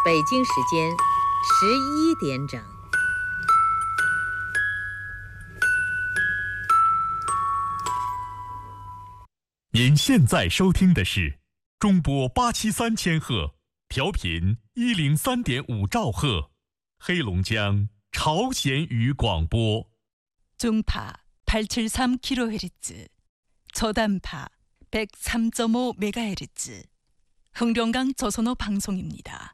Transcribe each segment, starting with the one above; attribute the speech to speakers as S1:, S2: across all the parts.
S1: 北京时间11点整。
S2: 您现在收听的是中波873千赫，调频103.5兆赫，黑龙江朝鲜语广播。
S3: 중파 873kHz, 저단파 103.5MHz, 흥룡강 조선어 방송입니다.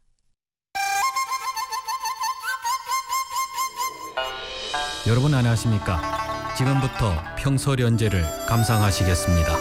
S4: 여러분 안녕하십니까? 지금부터 평소련제를 감상하시겠습니다.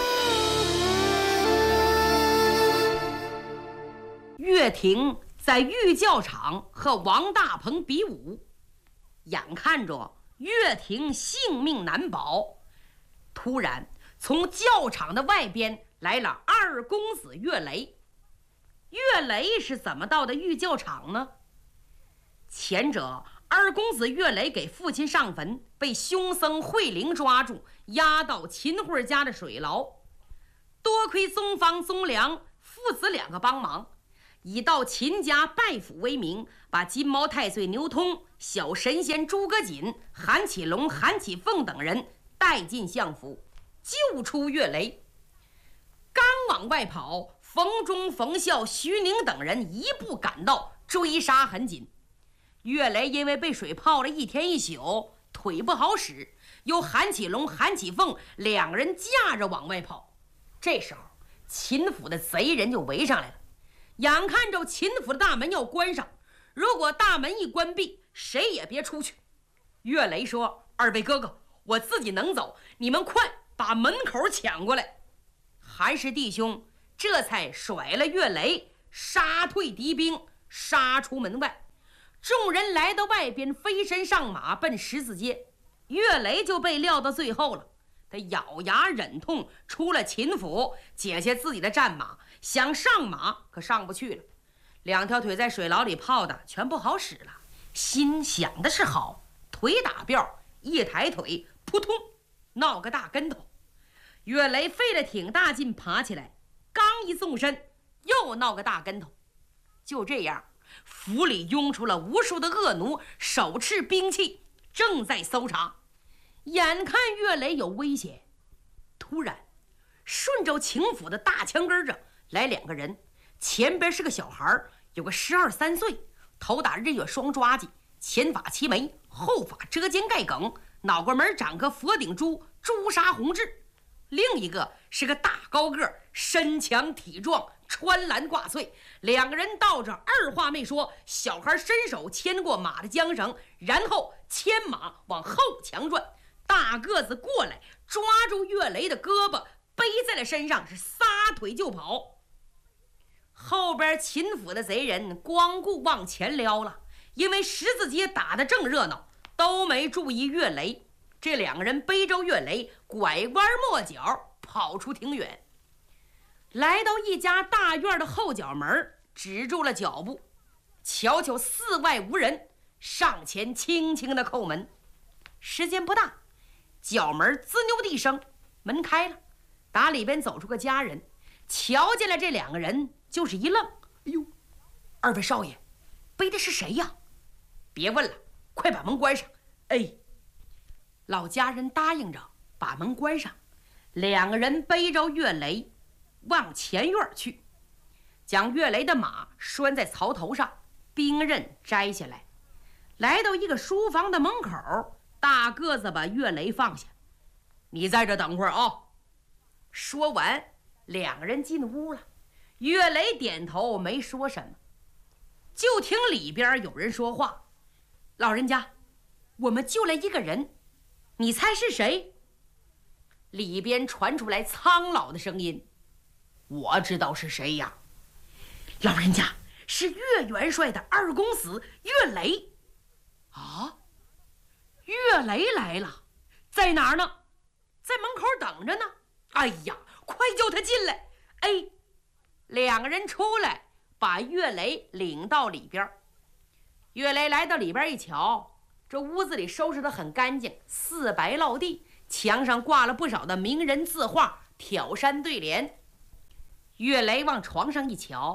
S5: 岳霆在御教场和王大鹏比武，眼看着岳霆性命难保，突然从教场的外边来了二公子岳雷。岳雷是怎么到的御教场呢？前者二公子岳雷给父亲上坟，被凶僧慧灵抓住，押到秦桧家的水牢。多亏宗方、宗良父子两个帮忙，以到秦家拜府为名，把金毛太岁牛通、小神仙诸葛瑾、韩启龙、韩启凤等人带进相府，救出岳雷。刚往外跑，冯忠、冯孝、徐宁等人一步赶到，追杀很紧。岳雷因为被水泡了一天一宿，腿不好使，由韩启龙、韩启凤两个人架着往外跑。这时候秦府的贼人就围上来了，眼看着秦府的大门要关上，如果大门一关闭，谁也别出去。岳雷说：“二位哥哥，我自己能走，你们快把门口抢过来。”韩氏弟兄这才甩了岳雷，杀退敌兵，杀出门外。众人来到外边，飞身上马奔十字街。岳雷就被撂到最后了，他咬牙忍痛出了秦府，解下自己的战马，想上马可上不去了，两条腿在水牢里泡的全不好使了。心想的是好，腿打吊，一抬腿扑通闹个大跟头。岳雷费了挺大劲爬起来，刚一纵身又闹个大跟头。就这样，府里涌出了无数的恶奴，手持兵器正在搜查。眼看岳雷有危险，突然顺着秦府的大墙根上来两个人，前边是个小孩，有个12、13岁，头打日月双抓髻，前发齐眉，后发遮肩盖梗，脑瓜门长个佛顶珠，朱砂红痣。另一个是个大高个，身强体壮，穿蓝挂穗。两个人倒着二话没说，小孩伸手牵过马的缰绳，然后牵马往后墙转。大个子过来抓住岳雷的胳膊，背在了身上，是撒腿就跑。后边秦府的贼人光顾往前撩了，因为十字街打得正热闹，都没注意岳雷。这两个人背着岳雷拐弯抹角跑出挺远，来到一家大院的后角门，止住了脚步。瞧瞧四外无人，上前轻轻的叩门。时间不大，角门滋溜的一声，门开了，打里边走出个家人，瞧见了这两个人，就是一愣：“哎呦，二位少爷，背的是谁呀？”“别问了，快把门关上。”“哎。”老家人答应着把门关上，两个人背着岳雷往前院去，将岳雷的马拴在槽头上，兵刃摘下来，来到一个书房的门口，大个子把岳雷放下：“你在这等会儿啊。”说完，两个人进屋了。岳雷点头没说什么，就听里边有人说话：“老人家，我们就来一个人，你猜是谁？”里边传出来苍老的声音：“我知道是谁呀，老人家，是岳元帅的二公子岳雷。”“啊，岳雷来了，在哪儿呢？”“在门口等着呢。”“哎呀，快叫他进来！”“哎。”两个人出来，把岳雷领到里边。岳雷来到里边一瞧，这屋子里收拾得很干净，四白落地，墙上挂了不少的名人字画，挑山对联。岳雷往床上一瞧，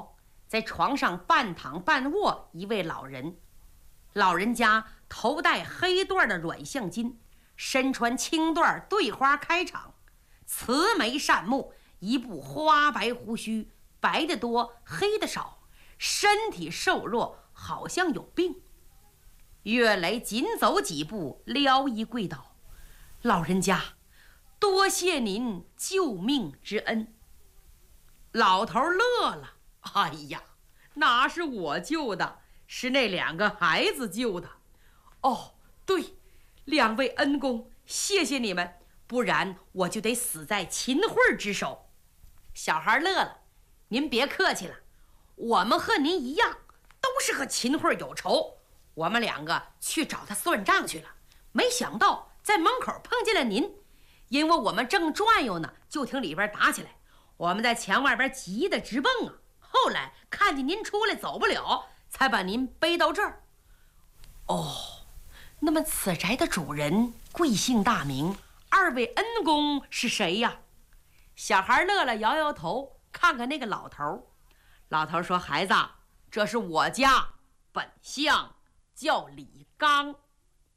S5: 在床上半躺半卧一位老人，老人家头戴黑缎的软象巾，身穿青缎对花开场，慈眉善目，一部花白胡须，白的多，黑的少，身体瘦弱，好像有病。岳雷紧走几步，撩衣跪倒：“老人家，多谢您救命之恩。”老头乐了：“哎呀，哪是我救的，是那2个孩子救的。哦，对，2位恩公，谢谢你们，不然我就得死在秦桧之手。”小孩乐了：“您别客气了，我们和您一样，都是和秦桧有仇。我们2个去找他算账去了，没想到在门口碰见了您，因为我们正转悠呢，就听里边打起来，我们在墙外边急得直蹦啊。后来看见您出来走不了，才把您背到这儿。哦，那么此宅的主人贵姓大名？2位恩公是谁呀？”小孩乐了，摇摇头，看看那个老头。老头说：“孩子，这是我家，本相叫李刚。”